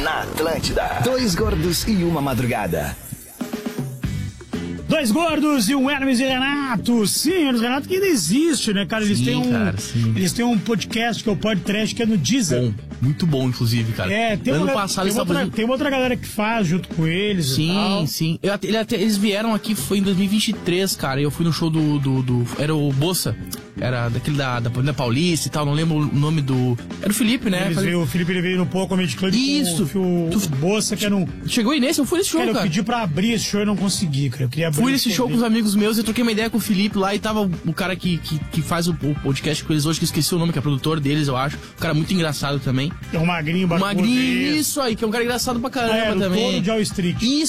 na Atlântida. Dois gordos e uma madrugada. Dois gordos e um Hermes e Renato. Sim, Hermes e Renato que ainda existe, né, cara? Eles têm um podcast que é o Podcast, que é no Deezer. Bom, muito bom, inclusive, cara. Ano passado tem outra galera que faz junto com eles. Sim, sim. Eles vieram aqui, foi em 2023, cara. Eu fui no show era o Bossa. Era daquele da Paulista e tal, não lembro o nome do... Era o Felipe, né? O Felipe ele veio no Pô Comedy Club. Isso. O Bossa, que era um... Chegou aí nesse? Eu fui nesse show, cara. Eu pedi pra abrir esse show e não consegui, cara. Eu queria abrir. Fui nesse show com os amigos meus, eu troquei uma ideia com o Felipe lá e tava o cara que faz o podcast com eles hoje, que eu esqueci o nome, que é produtor deles, eu acho. Um cara muito engraçado também. É um magrinho, isso aí, que é um cara engraçado pra caramba também. O Touro de Wall Street. Isso.